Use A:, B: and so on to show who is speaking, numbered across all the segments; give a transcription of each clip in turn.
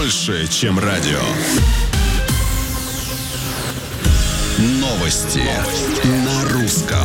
A: больше, чем радио. Новости на русском.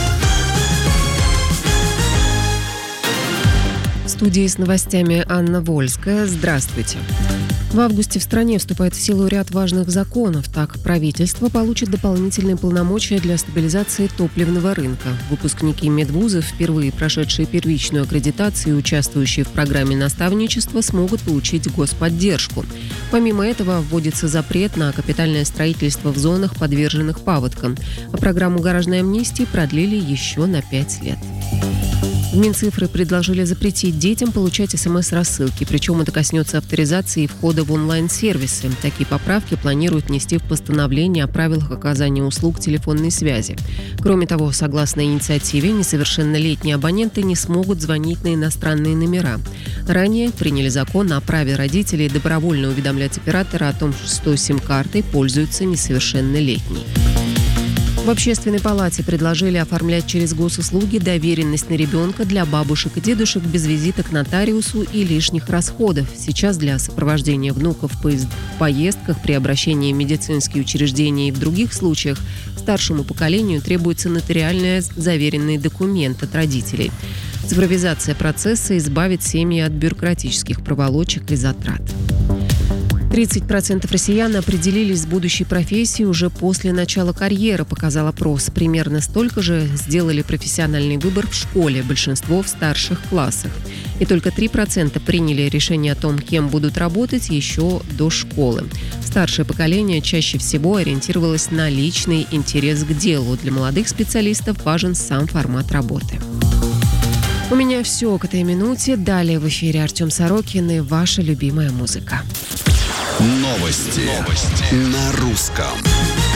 B: В студии с новостями Анна Вольская. Здравствуйте. В августе в стране вступает в силу ряд важных законов. Так, правительство получит дополнительные полномочия для стабилизации топливного рынка. Выпускники медвузов, впервые прошедшие первичную аккредитацию и участвующие в программе наставничества, смогут получить господдержку. Помимо этого, вводится запрет на капитальное строительство в зонах, подверженных паводкам. А программу гаражной амнистии продлили еще на 5 лет. В Минцифры предложили запретить детям получать СМС-рассылки, причем это коснется авторизации и входа в онлайн-сервисы. Такие поправки планируют внести в постановление о правилах оказания услуг телефонной связи. Кроме того, согласно инициативе, несовершеннолетние абоненты не смогут звонить на иностранные номера. Ранее приняли закон о праве родителей добровольно уведомлять оператора о том, что сим-картой пользуется несовершеннолетний. В Общественной палате предложили оформлять через госуслуги доверенность на ребенка для бабушек и дедушек без визита к нотариусу и лишних расходов. Сейчас для сопровождения внуков в поездках, при обращении в медицинские учреждения и в других случаях старшему поколению требуется нотариально заверенный документ от родителей. Цифровизация процесса избавит семьи от бюрократических проволочек и затрат. 30% россиян определились с будущей профессией уже после начала карьеры, показал опрос. Примерно столько же сделали профессиональный выбор в школе, большинство в старших классах. И только 3% приняли решение о том, кем будут работать еще до школы. Старшее поколение чаще всего ориентировалось на личный интерес к делу. Для молодых специалистов важен сам формат работы. У меня все к этой минуте. Далее в эфире Артем Сорокин и ваша любимая музыка.
A: Новости на русском.